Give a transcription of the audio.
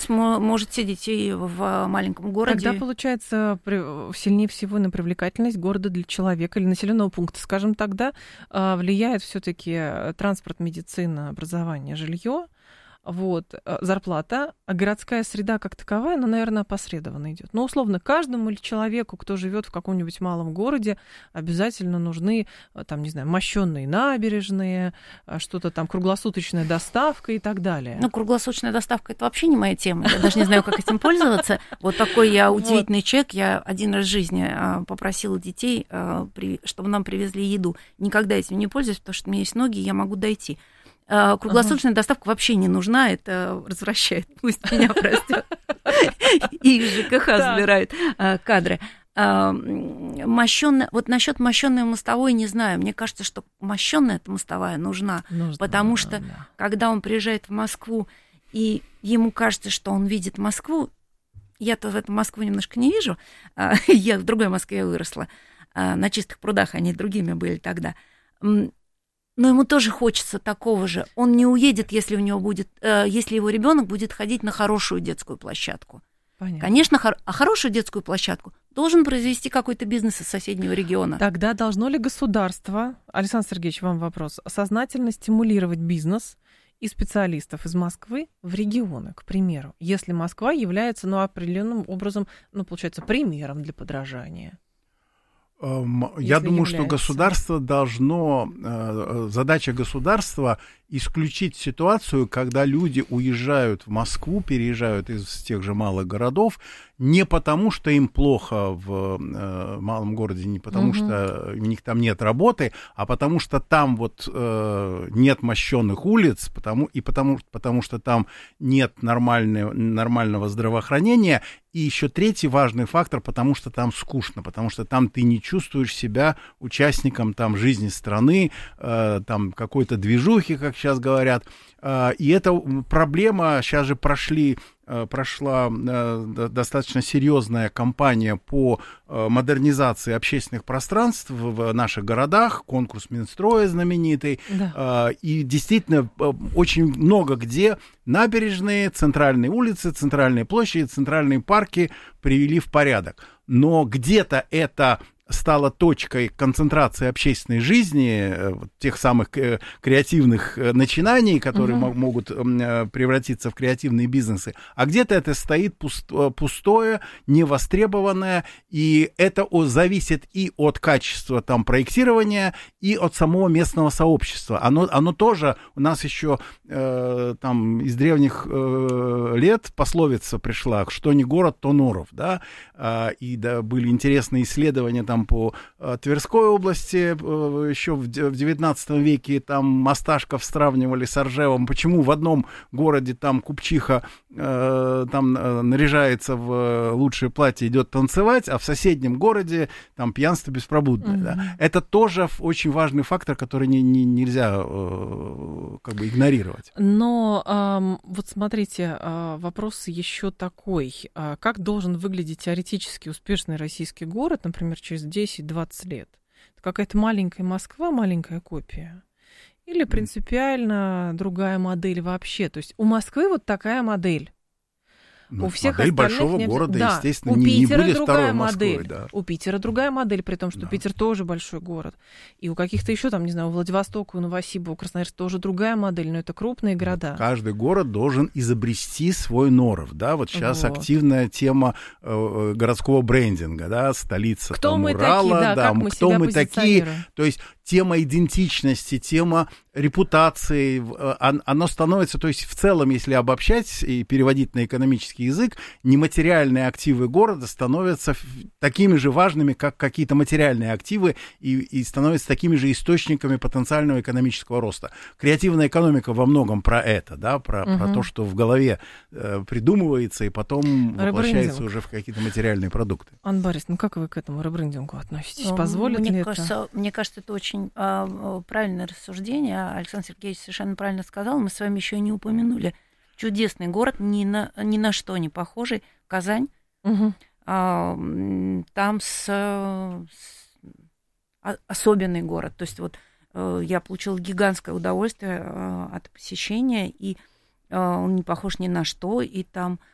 есть может сидеть и в маленьком городе. Тогда, получается, сильнее всего на привлекательность города для человека или населенного пункта, скажем так, да, влияет все-таки транспорт, медицина, образование, жилье. Вот, зарплата, а городская среда как таковая, она, наверное, опосредованно идет. Но, условно, каждому человеку, кто живет в каком-нибудь малом городе, обязательно нужны, там, не знаю, мощенные набережные, что-то там, круглосуточная доставка и так далее. Ну, круглосуточная доставка — это вообще не моя тема. Я даже не знаю, как этим пользоваться. Вот такой я удивительный человек. Я один раз в жизни попросила детей, чтобы нам привезли еду. Никогда этим не пользуюсь, потому что у меня есть ноги, и я могу дойти. Круглосуточная доставка вообще не нужна, это развращает, пусть меня простят. И ЖКХ забирает кадры. Вот насчет мощённой мостовой не знаю. Мне кажется, что мощённая эта мостовая нужна, потому что когда он приезжает в Москву, и ему кажется, что он видит Москву, я-то в этом Москву немножко не вижу, я в другой Москве выросла, на Чистых прудах они другими были тогда. Но ему тоже хочется такого же. Он не уедет, если у него будет, если его ребенок будет ходить на хорошую детскую площадку. Понятно. Конечно, хорошую детскую площадку должен произвести какой-то бизнес из соседнего региона. Тогда должно ли государство, Александр Сергеевич, вам вопрос, сознательно стимулировать бизнес и специалистов из Москвы в регионы, к примеру, если Москва является, определенным образом, получается, примером для подражания? Я думаю, что государство должно, задача государства исключить ситуацию, когда люди уезжают в Москву, переезжают из тех же малых городов, не потому, что им плохо в малом городе, не потому, что у них там нет работы, а потому, что там нет мощенных улиц, потому что там нет нормального здравоохранения. И еще третий важный фактор, потому что там скучно, потому что там ты не чувствуешь себя участником там жизни страны, там какой-то движухи, как сейчас говорят. И эта проблема, сейчас же прошла достаточно серьезная кампания по модернизации общественных пространств в наших городах, конкурс Минстроя знаменитый, да. И действительно очень много где набережные, центральные улицы, центральные площади, центральные парки привели в порядок. Но где-то это стала точкой концентрации общественной жизни, тех самых креативных начинаний, которые могут превратиться в креативные бизнесы, а где-то это стоит пустое, невостребованное, и это зависит и от качества там проектирования, и от самого местного сообщества. Оно тоже, у нас еще там из древних лет пословица пришла, что не город, то норов, да, и да, были интересные исследования там по Тверской области еще в XIX веке, там Осташков сравнивали с Ржевом, почему в одном городе там купчиха там наряжается в лучшее платье, идет танцевать, а в соседнем городе там пьянство беспробудное. Да? Это тоже очень важный фактор, который нельзя как бы игнорировать. Но вот смотрите, вопрос еще такой. Как должен выглядеть теоретически успешный российский город, например, через 10-20 лет? Это какая-то маленькая Москва, маленькая копия? Или принципиально другая модель вообще? То есть у Москвы вот такая модель. У всех модель остальных большого города, да, естественно, у не Питера будет другая второй Москвой. модель. Да. У Питера другая модель, при том, что да. Питер тоже большой город. И у каких-то еще там, не знаю, у Владивостока, у Новосиба, у Красноярска тоже другая модель, но это крупные города. Каждый город должен изобрести свой норов. Да? Вот сейчас активная тема городского брендинга, да? Столица кто там, мы Урала, такие, да, да, как мы кто себя мы такие. То есть тема идентичности, тема репутации, оно становится, то есть в целом, если обобщать и переводить на экономический язык, нематериальные активы города становятся такими же важными, как какие-то материальные активы, и становятся такими же источниками потенциального экономического роста. Креативная экономика во многом про это, да, про то, что в голове придумывается и потом воплощается уже в какие-то материальные продукты. Анна Борисовна, как вы к этому ребрендингу относитесь? Позволит ли это? Мне кажется, это очень правильное рассуждение. Александр Сергеевич совершенно правильно сказал. Мы с вами еще и не упомянули чудесный город, ни на что не похожий, Казань. Там особенный город. То есть вот я получила гигантское удовольствие от посещения, и он не похож ни на что, и там